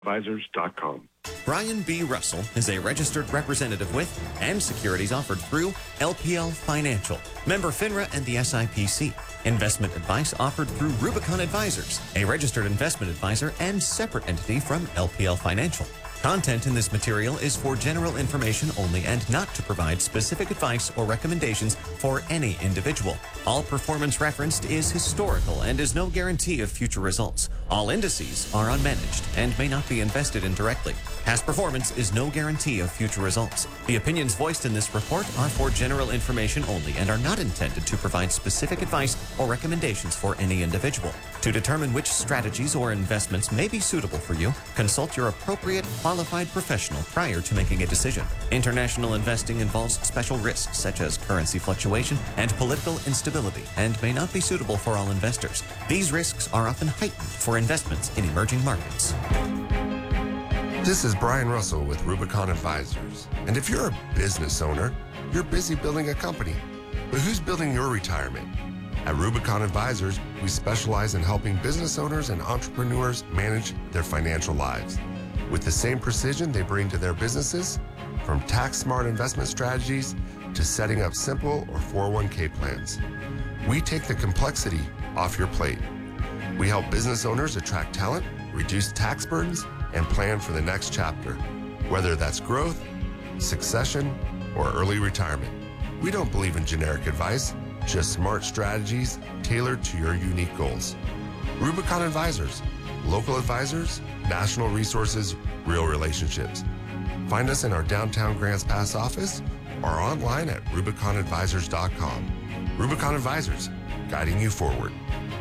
RubiconAdvisors.com. Brian B. Russell is a registered representative with and securities offered through LPL Financial, member FINRA and the SIPC. Investment advice offered through Rubicon Advisors, a registered investment advisor and separate entity from LPL Financial. Content in this material is for general information only and not to provide specific advice or recommendations for any individual. All performance referenced is historical and is no guarantee of future results. All indices are unmanaged and may not be invested in directly. Past performance is no guarantee of future results. The opinions voiced in this report are for general information only and are not intended to provide specific advice or recommendations for any individual. To determine which strategies or investments may be suitable for you, consult your appropriate qualified professional prior to making a decision. International investing involves special risks such as currency fluctuation and political instability and may not be suitable for all investors. These risks are often heightened for investments in emerging markets. This is Brian Russell with Rubicon Advisors. And if you're a business owner, you're busy building a company. But who's building your retirement? At Rubicon Advisors, we specialize in helping business owners and entrepreneurs manage their financial lives with the same precision they bring to their businesses, from tax-smart investment strategies to setting up simple or 401k plans. We take the complexity off your plate. We help business owners attract talent, reduce tax burdens, and plan for the next chapter, whether that's growth, succession, or early retirement. We don't believe in generic advice, just smart strategies tailored to your unique goals. Rubicon Advisors, local advisors, national resources, real relationships. Find us in our downtown Grants Pass office or online at RubiconAdvisors.com. Rubicon Advisors, guiding you forward.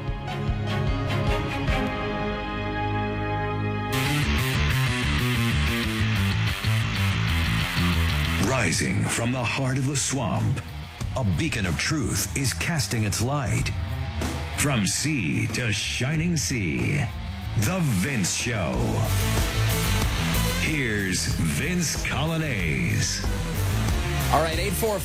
Rising from the heart of the swamp, a beacon of truth is casting its light. From sea to shining sea, The Vince Show. Here's Vince Coglianese. All right,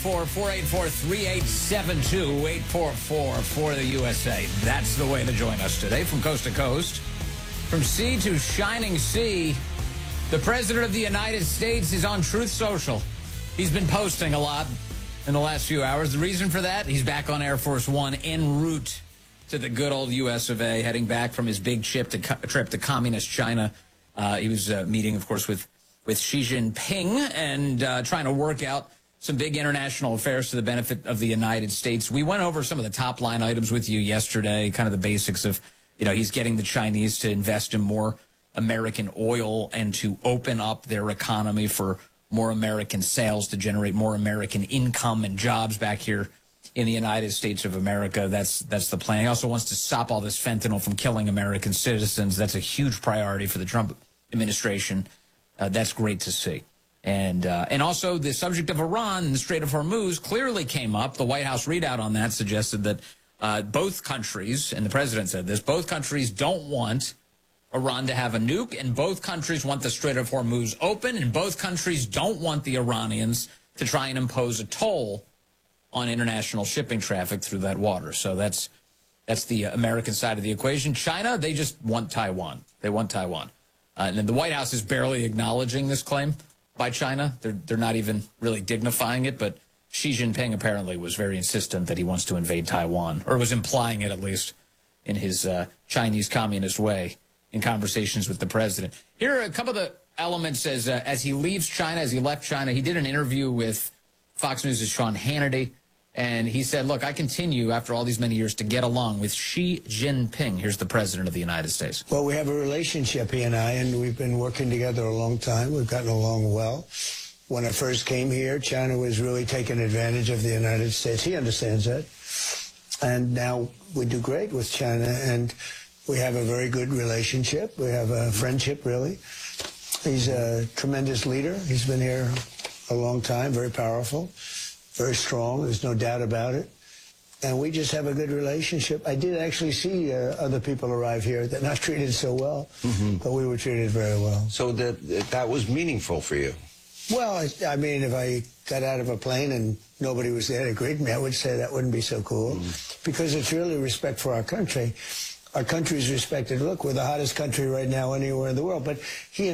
844-484-3872, 844-for-the-USA. That's the way to join us today from coast to coast. From sea to shining sea, the President of the United States is on Truth Social. He's been posting a lot in the last few hours. The reason for that, he's back on Air Force One en route to the good old U.S. of A., heading back from his big trip to communist China. He was meeting, of course, with Xi Jinping and trying to work out some big international affairs to the benefit of the United States. We went over some of the top-line items with you yesterday, kind of the basics of, he's getting the Chinese to invest in more American oil and to open up their economy for more American sales to generate more American income and jobs back here in the United States of America. That's the plan. He also wants to stop all this fentanyl from killing American citizens. That's a huge priority for the Trump administration. That's great to see. And also the subject of Iran and the Strait of Hormuz clearly came up. The White House readout on that suggested that both countries, and the president said this, both countries don't want Iran to have a nuke, and both countries want the Strait of Hormuz open, and both countries don't want the Iranians to try and impose a toll on international shipping traffic through that water. So that's the American side of the equation. China, they just want Taiwan. They want Taiwan. And then the White House is barely acknowledging this claim by China. They're not even really dignifying it, but Xi Jinping apparently was very insistent that he wants to invade Taiwan, or was implying it at least in his Chinese communist way in conversations with the president. Here are a couple of the elements as he leaves China, as he left China. He did an interview with Fox News' Sean Hannity, and he said, look, I continue after all these many years to get along with Xi Jinping. Here's the president of the United States. Well, we have a relationship, he and I, and we've been working together a long time. We've gotten along well. When I first came here, China was really taking advantage of the United States. He understands that. And now we do great with China, and we have a very good relationship. We have a friendship, really. He's a tremendous leader. He's been here a long time, very powerful, very strong. There's no doubt about it. And we just have a good relationship. I did actually see other people arrive here that not treated so well, but we were treated very well. So that was meaningful for you? Well, I mean, if I got out of a plane and nobody was there to greet me, I would say that wouldn't be so cool, because it's really respect for our country. our country's respected. Look, we're the hottest country right now anywhere in the world. But he